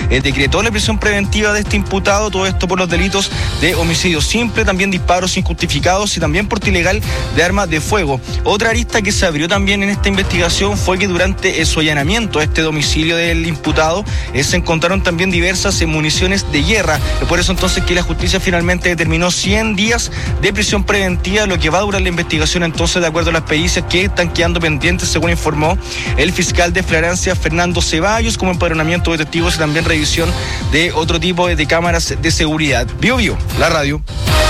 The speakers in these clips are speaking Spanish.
decretó la prisión preventiva de este imputado, todo esto por los delitos de homicidio simple, también disparos injustificados y también porte ilegal de arma de fuego. Otra arista que se abrió también en esta investigación fue que durante su allanamiento a este domicilio del imputado se encontraron también diversas municiones de guerra. Por eso entonces que la justicia finalmente determinó 100 días de prisión preventiva, lo que va a durar la investigación entonces de acuerdo a las pericias que están quedando pendientes, según informó el fiscal de flagrancia Fernando Ceballos, como empadronamiento de testigos y también revisión de otro tipo de cámaras de seguridad. Bio, la radio.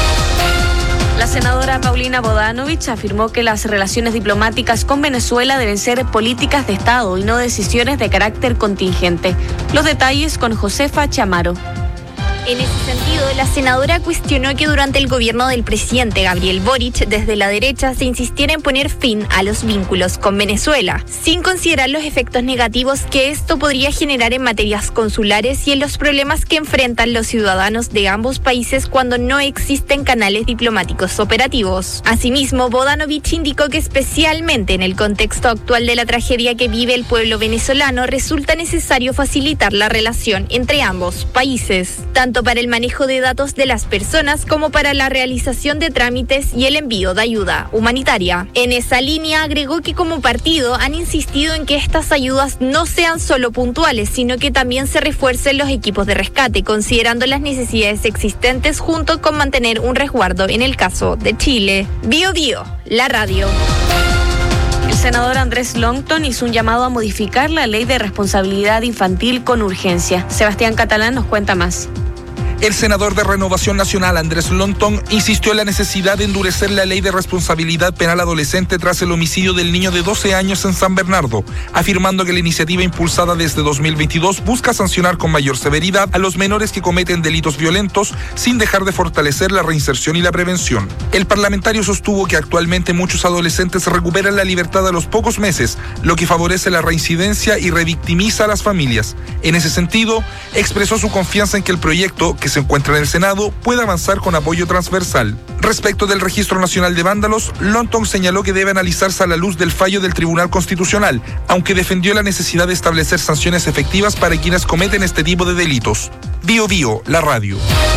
La senadora Paulina Bodanovich afirmó que las relaciones diplomáticas con Venezuela deben ser políticas de Estado y no decisiones de carácter contingente. Los detalles con Josefa Chamaro. En ese sentido, la senadora cuestionó que durante el gobierno del presidente Gabriel Boric, desde la derecha se insistiera en poner fin a los vínculos con Venezuela, sin considerar los efectos negativos que esto podría generar en materias consulares y en los problemas que enfrentan los ciudadanos de ambos países cuando no existen canales diplomáticos operativos. Asimismo, Bodanovich indicó que especialmente en el contexto actual de la tragedia que vive el pueblo venezolano, resulta necesario facilitar la relación entre ambos países, tanto para el manejo de datos de las personas como para la realización de trámites y el envío de ayuda humanitaria. En esa línea agregó que como partido han insistido en que estas ayudas no sean solo puntuales, sino que también se refuercen los equipos de rescate, considerando las necesidades existentes junto con mantener un resguardo en el caso de Chile. Bio, la radio. El senador Andrés Longton hizo un llamado a modificar la ley de responsabilidad infantil con urgencia. Sebastián Catalán nos cuenta más. El senador de Renovación Nacional, Andrés Longton, insistió en la necesidad de endurecer la ley de responsabilidad penal adolescente tras el homicidio del niño de 12 años en San Bernardo, afirmando que la iniciativa impulsada desde 2022 busca sancionar con mayor severidad a los menores que cometen delitos violentos sin dejar de fortalecer la reinserción y la prevención. El parlamentario sostuvo que actualmente muchos adolescentes recuperan la libertad a los pocos meses, lo que favorece la reincidencia y revictimiza a las familias. En ese sentido, expresó su confianza en que el proyecto, que se encuentra en el Senado, puede avanzar con apoyo transversal. Respecto del Registro Nacional de Vándalos, Longton señaló que debe analizarse a la luz del fallo del Tribunal Constitucional, aunque defendió la necesidad de establecer sanciones efectivas para quienes cometen este tipo de delitos. Bio, la radio.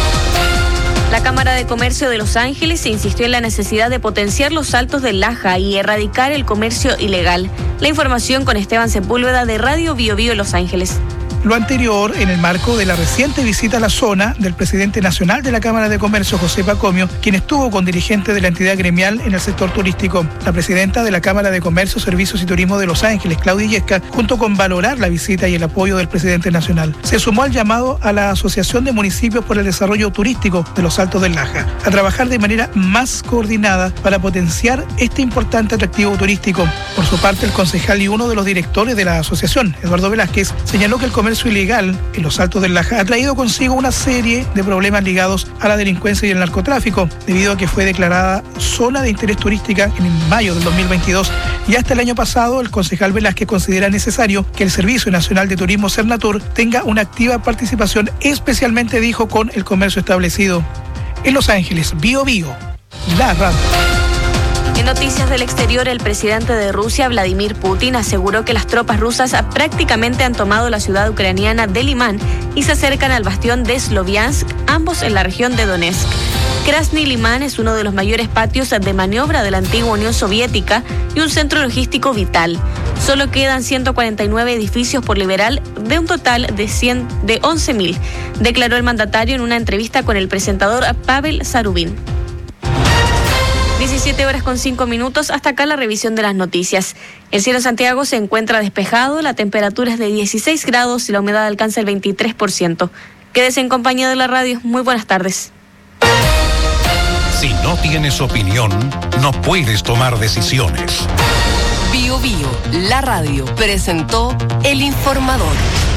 La Cámara de Comercio de Los Ángeles insistió en la necesidad de potenciar los saltos del Laja y erradicar el comercio ilegal. La información con Esteban Sepúlveda de Radio Bio Los Ángeles. Lo anterior en el marco de la reciente visita a la zona del presidente nacional de la Cámara de Comercio, José Pacomio, quien estuvo con dirigentes de la entidad gremial en el sector turístico. La presidenta de la Cámara de Comercio, Servicios y Turismo de Los Ángeles, Claudia Illesca, junto con valorar la visita y el apoyo del presidente nacional, se sumó al llamado a la Asociación de Municipios por el Desarrollo Turístico de los Altos del Laja a trabajar de manera más coordinada para potenciar este importante atractivo turístico. Por su parte, el concejal y uno de los directores de la asociación, Eduardo Velázquez, señaló que el comercio ilegal en los Altos del Laja ha traído consigo una serie de problemas ligados a la delincuencia y el narcotráfico, debido a que fue declarada zona de interés turística en mayo del 2022 y hasta el año pasado el concejal Velázquez considera necesario que el Servicio Nacional de Turismo Cernatur tenga una activa participación, especialmente, dijo, con el comercio establecido. En Los Ángeles, Bio, la radio. En noticias del exterior, el presidente de Rusia, Vladimir Putin, aseguró que las tropas rusas prácticamente han tomado la ciudad ucraniana de Limán y se acercan al bastión de Sloviansk, ambos en la región de Donetsk. Krasny Limán es uno de los mayores patios de maniobra de la antigua Unión Soviética y un centro logístico vital. Solo quedan 149 edificios por liberar de un total de 11.000, declaró el mandatario en una entrevista con el presentador Pavel Zarubin. 17:05. Hasta acá la revisión de las noticias. El cielo de Santiago se encuentra despejado, la temperatura es de 16 grados y la humedad alcanza el 23%. Quédese en compañía de la radio. Muy buenas tardes. Si no tienes opinión, no puedes tomar decisiones. Bio, la radio, presentó El Informador.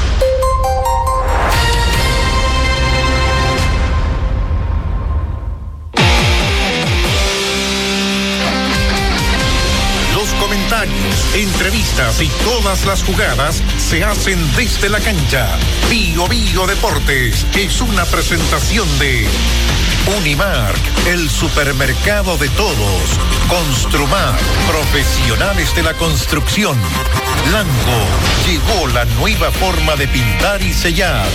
Comentarios, entrevistas y todas las jugadas se hacen desde la cancha. Bio Deportes es una presentación de Unimark, el supermercado de todos. Construmar, profesionales de la construcción. Blanco, llegó la nueva forma de pintar y sellar.